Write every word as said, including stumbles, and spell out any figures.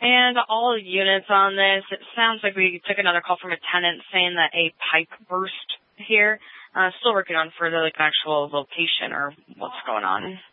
And all units on this, it sounds like we took another call from a tenant saying that a pipe burst here. Uh, still working on further, like, actual location or what's going on.